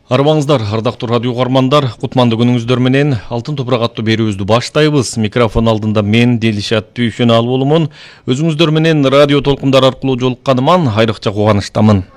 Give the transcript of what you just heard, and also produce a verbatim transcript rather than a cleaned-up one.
Арбаңыздар, ардактуу радио угармандар, кутмандуу күнүңүздөр менен Алтын топурак аттуу берүүбүздү баштайбыз. Микрофон алдында мен Делишат Түйшөн алып болумун. Өзүңүздөр менен радио толкундар аркылуу жолукканыман айрыкча кубанычтамын.